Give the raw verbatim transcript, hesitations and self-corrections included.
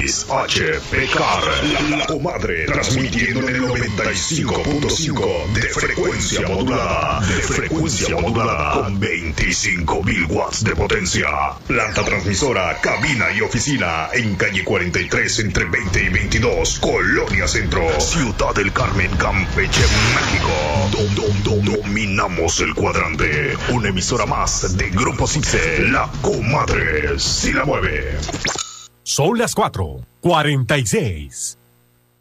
Luis H. Pecar, la, la comadre, transmitiendo en el noventa y cinco punto cinco de frecuencia modulada, de frecuencia modulada, con veinticinco mil watts de potencia. Planta transmisora, cabina y oficina en calle cuarenta y tres entre veinte y veintidós, Colonia Centro, Ciudad del Carmen, Campeche, México. Dom, dom, dom, dominamos el cuadrante. Una emisora más de Grupo Cipse, la comadre si la mueve. Son las cuatro cuarenta y seis.